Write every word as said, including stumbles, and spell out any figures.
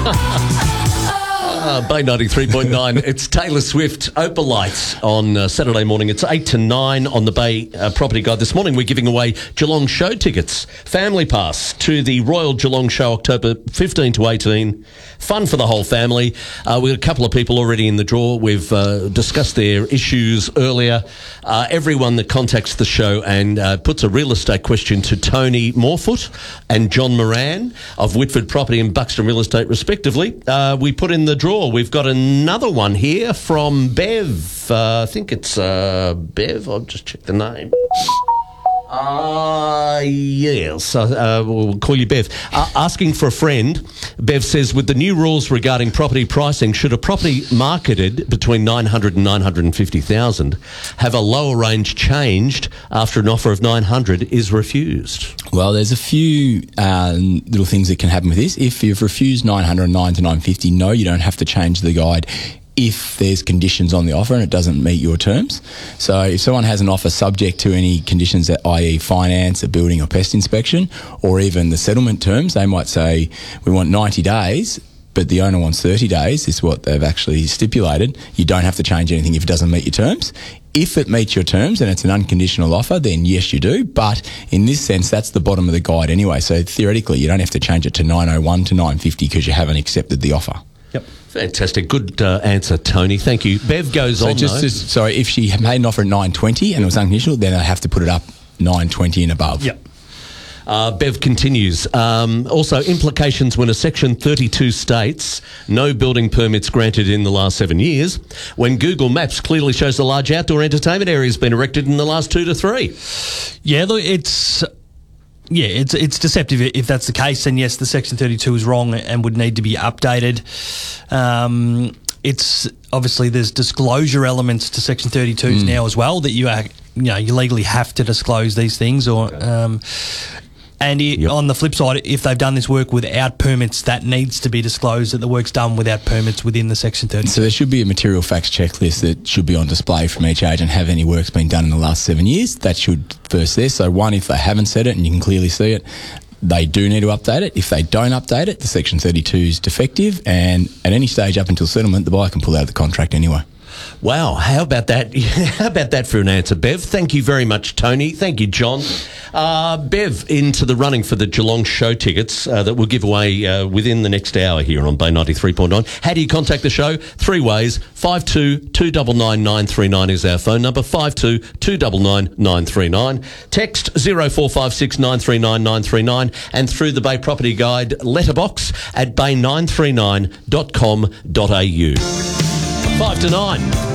Uh, Bay ninety-three point nine. It's Taylor Swift, Opalite on uh, Saturday morning. It's eight to nine on the Bay uh, Property Guide. This morning we're giving away Geelong show tickets. Family pass to the Royal Geelong Show, October fifteen to eighteen. Fun for the whole family. Uh, we've got a couple of people already in the draw. We've uh, discussed their issues earlier. Uh, everyone that contacts the show and uh, puts a real estate question to Tony Morefoot and John Moran of Whitford Property and Buxton Real Estate, respectively, uh, we put in the draw. We've got another one here from Bev. Uh, I think it's uh, Bev. I'll just check the name. Uh, yes, uh, we'll call you Bev. Uh, asking for a friend, Bev says, with the new rules regarding property pricing, should a property marketed between nine hundred and nine hundred fifty thousand have a lower range changed after an offer of nine hundred is refused? Well, there's a few um, little things that can happen with this. If you've refused nine hundred nine to nine fifty, no, you don't have to change the guide if there's conditions on the offer and it doesn't meet your terms. So if someone has an offer subject to any conditions, that that is finance, a building or pest inspection, or even the settlement terms, they might say, we want ninety days, but the owner wants thirty days, is what they've actually stipulated. You don't have to change anything if it doesn't meet your terms. If it meets your terms and it's an unconditional offer, then yes, you do. But in this sense, that's the bottom of the guide anyway. So theoretically, you don't have to change it to nine oh one to nine fifty because you haven't accepted the offer. Yep. Fantastic. Good uh, answer, Tony. Thank you. Bev goes so on, just, just Sorry, if she made an offer at nine twenty and it was unconditional, then they have to put it up nine twenty and above. Yep. Uh, Bev continues. Um, also, implications when a Section thirty-two states no building permits granted in the last seven years, when Google Maps clearly shows a large outdoor entertainment area has been erected in the last two to three. Yeah, look, it's... Yeah, it's it's deceptive if that's the case, and yes, the Section thirty-two is wrong and would need to be updated. Um, it's obviously there's disclosure elements to Section thirty-twos mm. now as well that you are, you know, you legally have to disclose these things, or um, and it, yep. on the flip side, if they've done this work without permits, that needs to be disclosed that the work's done without permits within the Section thirty-two. So there should be a material facts checklist that should be on display from each agent. Have any work's been done in the last seven years? That should first there. So one, if they haven't said it and you can clearly see it, they do need to update it. If they don't update it, the Section thirty-two is defective, and at any stage up until settlement, the buyer can pull out of the contract anyway. Wow, how about that? How about that for an answer, Bev? Thank you very much, Tony. Thank you, John. Uh, Bev, into the running for the Geelong show tickets uh, that we'll give away uh, within the next hour here on Bay ninety-three point nine. How do you contact the show? Three ways. five two two nine nine nine three nine is our phone number. five two two nine nine nine three nine. Text zero four five six nine three nine nine three nine, and through the Bay Property Guide letterbox at bay nine three nine dot com dot a u. Five to nine.